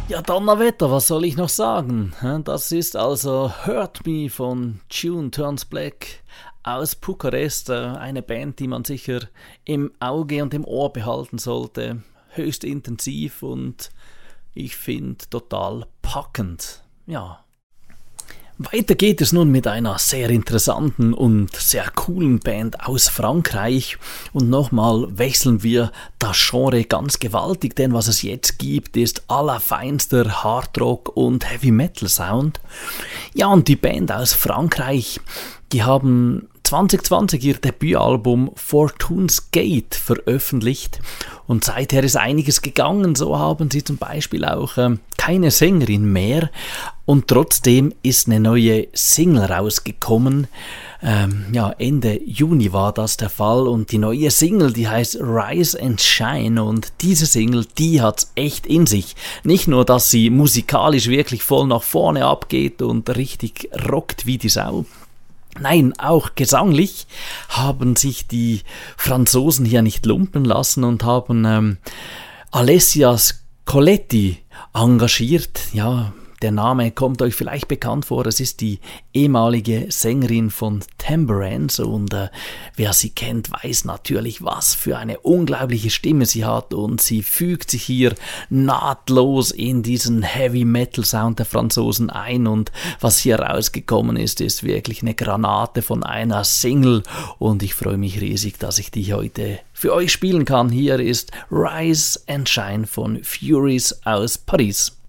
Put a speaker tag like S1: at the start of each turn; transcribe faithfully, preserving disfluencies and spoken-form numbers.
S1: Ja, Donnerwetter, was soll ich noch sagen? Das ist also Hurt Me von June Turns Black aus Bukarest. Eine Band, die man sicher im Auge und im Ohr behalten sollte. Höchst intensiv und ich finde total packend. Ja. Weiter geht es nun mit einer sehr interessanten und sehr coolen Band aus Frankreich und nochmal wechseln wir das Genre ganz gewaltig, denn was es jetzt gibt, ist allerfeinster Hardrock und Heavy Metal Sound. Ja, und die Band aus Frankreich, die haben zwanzig zwanzig ihr Debütalbum Fortune's Gate veröffentlicht und seither ist einiges gegangen. So haben sie zum Beispiel auch ähm, keine Sängerin mehr und trotzdem ist eine neue Single rausgekommen. Ähm, ja, Ende Juni war das der Fall und die neue Single, die heißt Rise and Shine und diese Single, die hat's echt in sich. Nicht nur, dass sie musikalisch wirklich voll nach vorne abgeht und richtig rockt wie die Sau. Nein, auch gesanglich haben sich die Franzosen hier nicht lumpen lassen und haben ähm, Alessia Coletti engagiert. Ja, der Name kommt euch vielleicht bekannt vor. Es ist die ehemalige Sängerin von Temperance und äh, wer sie kennt, weiß natürlich, was für eine unglaubliche Stimme sie hat und sie fügt sich hier nahtlos in diesen Heavy Metal Sound der Franzosen ein und was hier rausgekommen ist, ist wirklich eine Granate von einer Single und ich freue mich riesig, dass ich die heute für euch spielen kann. Hier ist Rise and Shine von Furies aus Paris.